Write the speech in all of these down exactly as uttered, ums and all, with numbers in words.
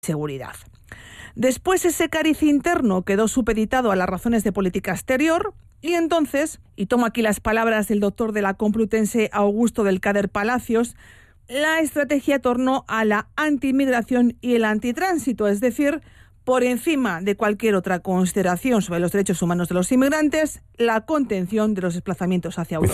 seguridad. Después ese cariz interno quedó supeditado a las razones de política exterior y entonces, y tomo aquí las palabras del doctor de la Complutense Augusto del Cader Palacios, la estrategia tornó a la antiinmigración y el antitránsito, es decir, por encima de cualquier otra consideración sobre los derechos humanos de los inmigrantes, la contención de los desplazamientos hacia Europa.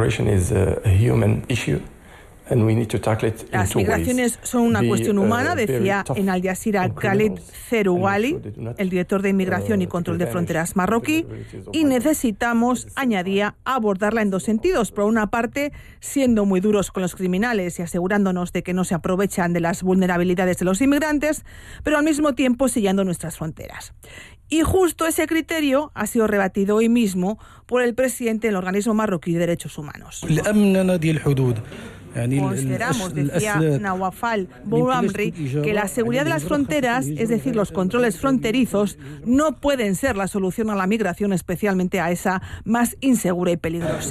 Las migraciones son una cuestión humana, decía en Al Jazeera Khaled Zerouali, el director de Inmigración y Control de Fronteras marroquí, y necesitamos, añadía, abordarla en dos sentidos. Por una parte, siendo muy duros con los criminales y asegurándonos de que no se aprovechan de las vulnerabilidades de los inmigrantes, pero al mismo tiempo sellando nuestras fronteras. Y justo ese criterio ha sido rebatido hoy mismo por el presidente del organismo marroquí de derechos humanos. Consideramos, decía Nawafal Bouamri, que la seguridad de las fronteras, es decir, los controles fronterizos, no pueden ser la solución a la migración, especialmente a esa más insegura y peligrosa.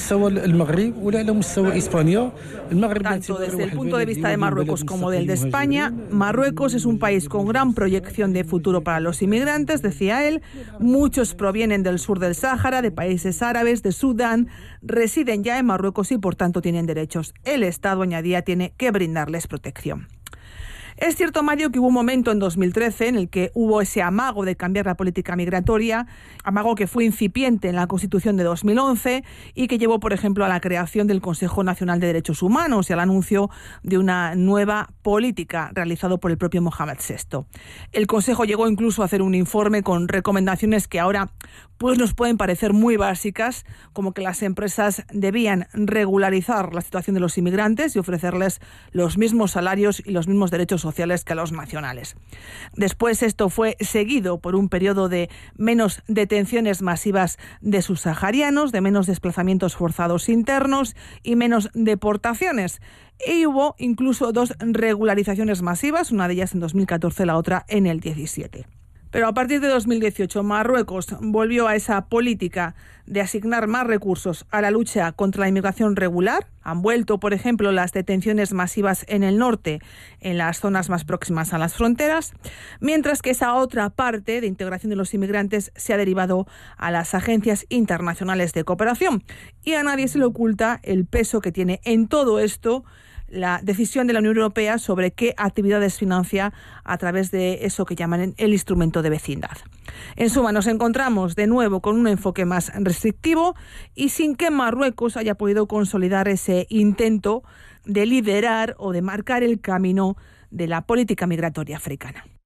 Tanto desde el punto de vista de Marruecos como del de España, Marruecos es un país con gran proyección de futuro para los inmigrantes, decía él. Muchos provienen del sur del Sáhara, de países árabes, de Sudán, residen ya en Marruecos y por tanto tienen derechos. El Estado, añadía, tiene que brindarles protección. Es cierto, Mario, que hubo un momento en dos mil trece en el que hubo ese amago de cambiar la política migratoria, amago que fue incipiente en la Constitución de dos mil once y que llevó, por ejemplo, a la creación del Consejo Nacional de Derechos Humanos y al anuncio de una nueva política realizado por el propio Mohamed sexto. El Consejo llegó incluso a hacer un informe con recomendaciones que ahora pues nos pueden parecer muy básicas, como que las empresas debían regularizar la situación de los inmigrantes y ofrecerles los mismos salarios y los mismos derechos sociales que a los nacionales. Después esto fue seguido por un periodo de menos detenciones masivas de subsaharianos, de menos desplazamientos forzados internos y menos deportaciones. Y hubo incluso dos regularizaciones masivas, una de ellas en dos mil catorce, la otra en el diecisiete. Pero a partir de dos mil dieciocho, Marruecos volvió a esa política de asignar más recursos a la lucha contra la inmigración regular. Han vuelto, por ejemplo, las detenciones masivas en el norte, en las zonas más próximas a las fronteras, mientras que esa otra parte de integración de los inmigrantes se ha derivado a las agencias internacionales de cooperación. Y a nadie se le oculta el peso que tiene en todo esto la decisión de la Unión Europea sobre qué actividades financia a través de eso que llaman el instrumento de vecindad. En suma, nos encontramos de nuevo con un enfoque más restrictivo y sin que Marruecos haya podido consolidar ese intento de liderar o de marcar el camino de la política migratoria africana.